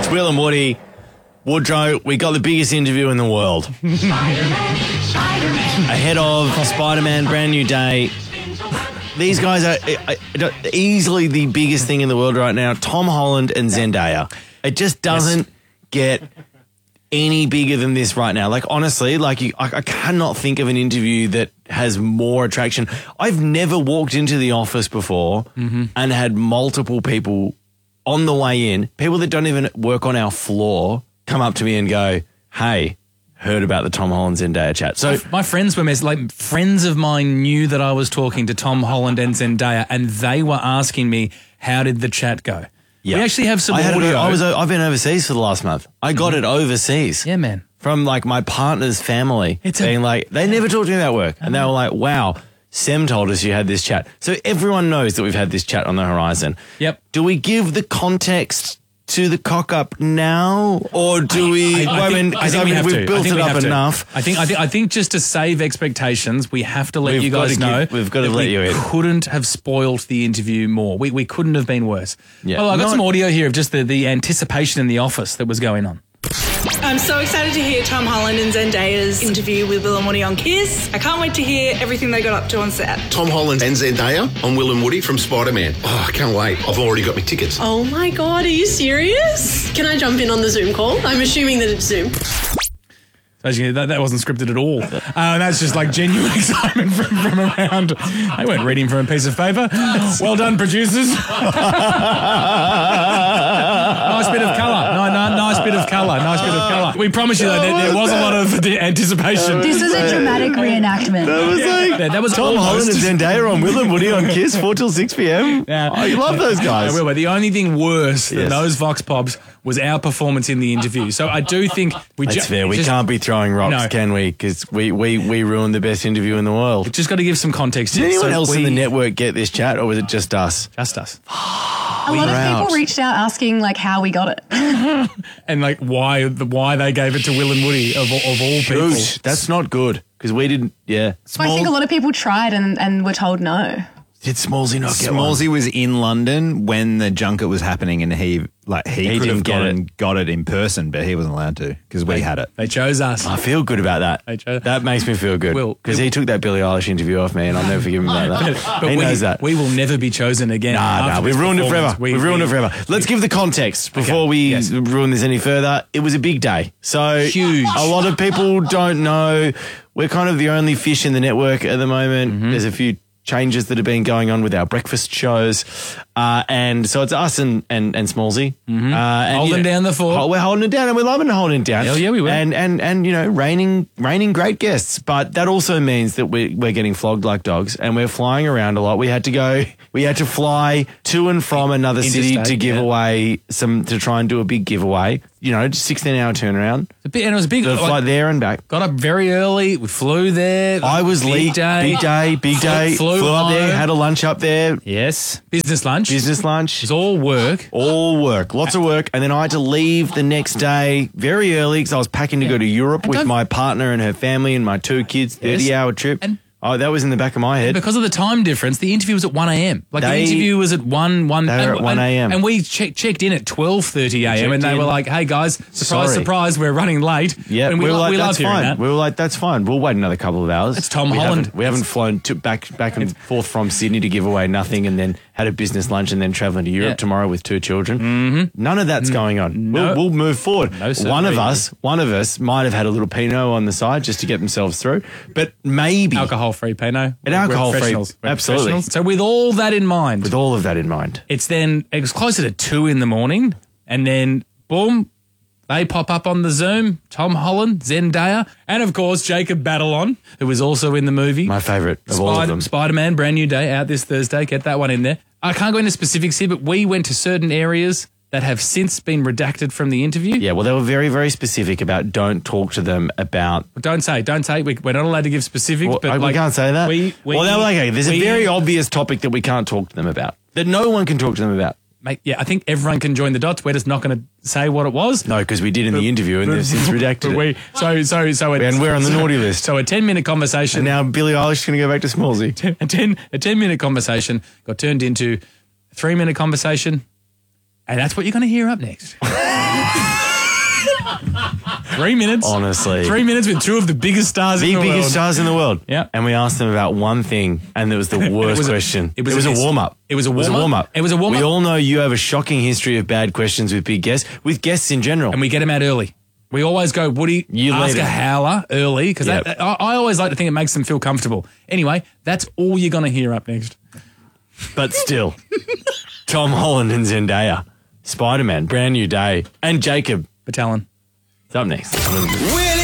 It's Will and Woody. Woodrow, we got the biggest interview in the world. Ahead of Spider-Man Brand New Day. These guys are easily the biggest thing in the world right now. Tom Holland and Zendaya. It just doesn't get any bigger than this right now. Like, honestly, I cannot think of an interview that has more attraction. I've never walked into the office before and had multiple people on the way in, people that don't even work on our floor, come up to me and go, hey, heard about the Tom Holland Zendaya chat. So my friends were friends of mine knew that I was talking to Tom Holland and Zendaya, and they were asking me, how did the chat go? Yeah. We actually have some audio. I've been overseas for the last month. I got it overseas. Yeah, man. From my partner's family being like, they never talked to me about work. And they were like, wow, Sem told us you had this chat. So everyone knows that we've had this chat on the horizon. Yep. Do we give the context to the cock up now, or do we? We've built it up enough. I think just to save expectations, we have to let you guys know. We've got to let you in. Couldn't have spoiled the interview more. We couldn't have been worse. Yeah. Well, I got some audio here of just the anticipation in the office that was going on. I'm so excited to hear Tom Holland and Zendaya's interview with Will and Woody on Kiss. I can't wait to hear everything they got up to on set. Tom Holland and Zendaya on Will and Woody from Spider-Man. Oh, I can't wait. I've already got my tickets. Oh my God, are you serious? Can I jump in on the Zoom call? I'm assuming that it's Zoom. That wasn't scripted at all. That's just like genuine excitement from around. They weren't reading from a piece of paper. Well done, producers. Nice bit of colour. Nice bit of colour. Nice bit of colour. We promise you that there was a lot of anticipation. This is a dramatic reenactment. That was Tom Holland and Zendaya on Will and Woody on Kiss 4 till 6 p.m. Yeah. You love those guys. But the only thing worse than those Vox Pops was our performance in the interview. So I do think that's fair. We can't be throwing rocks, can we? Because we ruined the best interview in the world. We've just got to give some context. Did anyone else in the network get this chat, or was it just us? Just us. A lot of people reached out asking how we got it. And why they gave it to Will and Woody of all people. That's not good, because we didn't, I think a lot of people tried and were told no. Did Smallsy not get one? Smallsy was in London when the junket was happening, and he could have got it in person, but he wasn't allowed to because we had it. They chose us. I feel good about that. That makes me feel good because he took that Billie Eilish interview off me, and I'll never forgive him about that. But he knows that. We will never be chosen again. Nah, we've ruined it forever. We've ruined it forever. Let's give the context before we ruin this any further. It was a big day. So huge. A lot of people don't know. We're kind of the only fish in the network at the moment. There's a few changes that have been going on with our breakfast shows. And so it's us and Smallsy. Holding down the fort. We're holding it down, and we're loving holding it down. Hell yeah, we will. And raining great guests. But that also means that we're getting flogged like dogs, and we're flying around a lot. We had to fly to and from another city to give away to try and do a big giveaway. 16-hour turnaround. And it was big. The flight there and back. Got up very early. We flew there. I was late. Big day. Flew up there. Had a lunch up there. Yes. Business lunch. It's all work. Lots of work. And then I had to leave the next day very early because I was packing to go to Europe with my partner and her family and my 2 kids. 30-hour trip. That was in the back of my head. Because of the time difference, the interview was at 1 a.m. The interview was at 1. They were at 1 a.m. And we checked in at 12:30 a.m. and they were like, hey guys, surprise, we're running late. Yeah, and we love hearing that. We were like, that's fine. We'll wait another couple of hours. It's Tom Holland. We haven't flown back and forth from Sydney to give away nothing, and then had a business lunch and then travelling to Europe tomorrow with 2 children. None of that's going on. No. We'll move forward. No, one of us might have had a little Pinot on the side just to get themselves through, but maybe alcohol-free Pinot. An alcohol-free, absolutely. So with all that in mind, it was closer to 2 in the morning, and then boom, they pop up on the Zoom. Tom Holland, Zendaya, and of course Jacob Batalon, who was also in the movie. My favourite of all of them. Spider-Man, Brand New Day, out this Thursday. Get that one in there. I can't go into specifics here, but we went to certain areas that have since been redacted from the interview. Yeah, well, they were very, very specific about don't talk to them about... Don't say. We're not allowed to give specifics. Well, but we can't say that? they were like, okay, there's a very obvious topic that we can't talk to them about, that no one can talk to them about. Mate, yeah, I think everyone can join the dots. We're just not going to say what it was. No, because we did in the interview and they've since redacted it. And we're on the naughty list. So a 10-minute conversation... And now Billie Eilish is going to go back to Smallsy. A 10-minute conversation got turned into a 3-minute conversation. And that's what you're going to hear up next. 3 minutes. Honestly. 3 minutes with two of the biggest stars in the world. biggest stars in the world. Yeah. And we asked them about one thing, and it was the worst question. It was a warm-up. It was a warm-up. It was a warm-up. We all know you have a shocking history of bad questions with big guests, with guests in general. And we get them out early. We always go, Woody, ask a howler early, because I always like to think it makes them feel comfortable. Anyway, that's all you're going to hear up next. But still, Tom Holland and Zendaya, Spider-Man, Brand New Day, and Jacob Batalon. It's up next.